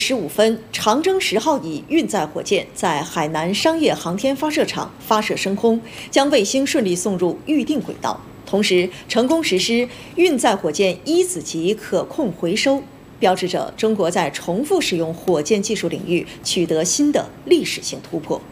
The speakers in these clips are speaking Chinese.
15分，长征10号乙运载火箭在海南商业航天发射场发射升空，将卫星顺利送入预定轨道，同时成功实施运载火箭一子级可控回收，标志着中国在重复使用火箭技术领域取得新的历史性突破。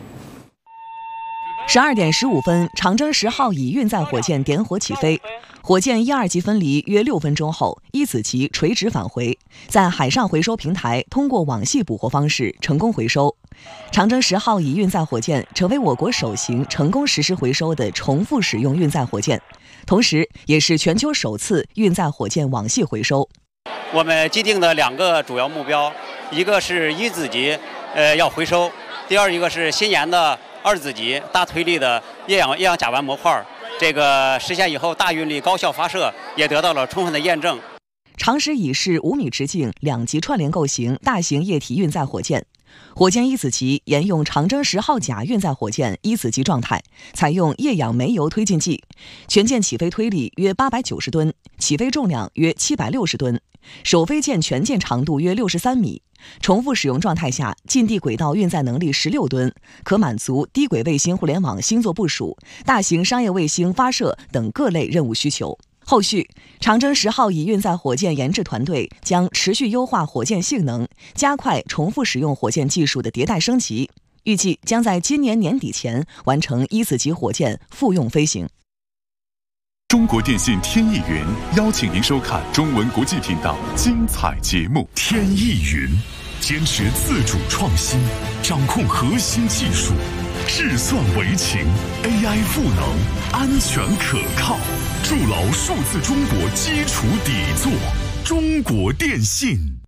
12点15分，长征10号乙运载火箭点火起飞。火箭1、2级分离约6分钟后，一子级垂直返回，在海上回收平台通过网系捕获方式成功回收。长征10号乙运载火箭成为我国首型成功实施回收的重复使用运载火箭，同时也是全球首次运载火箭网系回收。 我们既定的2个主要目标，一个是一子级，要回收；第二一个是新研的2子级大推力的液氧甲烷模块。这个实现以后，大运力高效发射也得到了充分的验证。 长10乙是5米直径2级串联构型大型液体运载火箭，火箭一子级沿用长征10号甲运载火箭一子级状态，采用液氧煤油推进剂，全舰起飞推力约890吨，起飞重量约760吨，首飞舰全舰长度约63米。重复使用状态下，近地轨道运载能力16吨，可满足低轨卫星互联网星座部署、大型商业卫星发射等各类任务需求。后续，长征10号乙运载火箭研制团队将持续优化火箭性能，加快重复使用火箭技术的迭代升级，预计将在今年年底前完成一子级火箭复用飞行。 中国电信天翼云邀请您收看中文国际频道精彩节目。天翼云坚持自主创新，掌控核心技术，智算为情 ，AI 赋能，安全可靠，筑牢数字中国基础底座。中国电信。